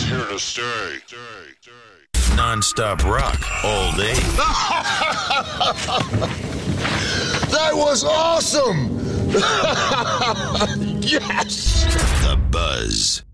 here to stay. Non-stop rock all day. That was awesome! Yes! The Buzz.